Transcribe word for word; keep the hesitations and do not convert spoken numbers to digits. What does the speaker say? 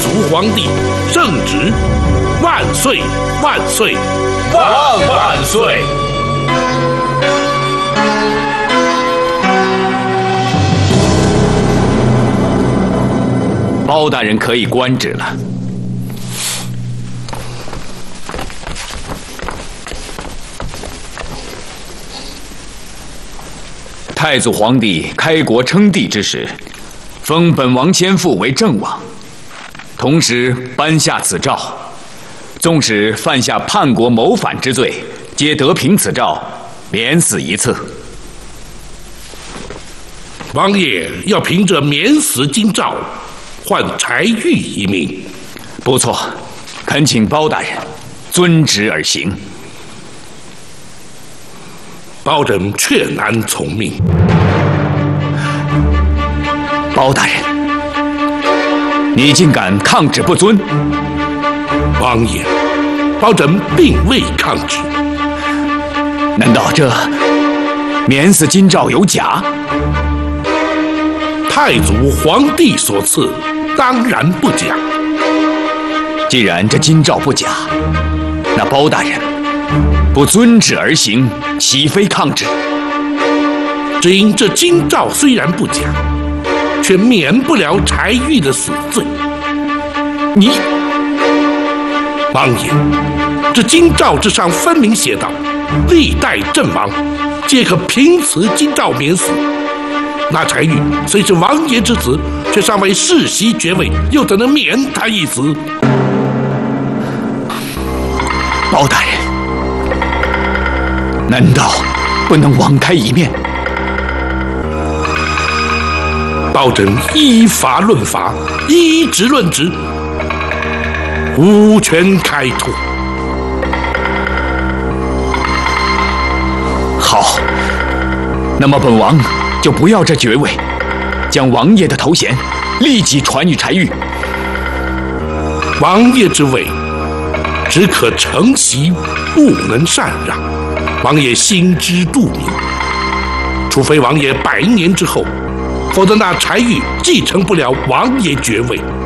祖皇帝圣旨，万岁万岁万万岁！ 包大人可以官职了。太祖皇帝开国称帝之时，封本王先父为正王，同时颁下此诏，纵使犯下叛国谋反之罪，皆得凭此诏，免死一册。 王爷要凭着免死金诏，换柴玉一命。 不错，恳请包大人遵旨而行。 包拯却难从命。 包大人，你竟敢抗旨不遵！ 王爷，包拯并未抗旨。 难道这免死金诏有假？ 太祖皇帝所赐，当然不假。 既然这金诏不假，那包大人不遵旨而行，岂非抗旨？ 只因这金诏虽然不假，却免不了柴玉的死罪。 你， 王爷，这金诏之上分明写道：历代阵亡，皆可凭此金诏免死。那柴玉虽是王爷之子，却尚未世袭爵位，又怎能免他一死？ 包大人，难道不能网开一面？ 包拯依法论法，依职论职，无权开脱。 好，那么本王就不要这爵位，将王爷的头衔立即传与柴玉。 王爷之位，只可承袭，不能禅让。王爷心知肚明，除非王爷百年之后，否则那柴玉继承不了王爷爵位。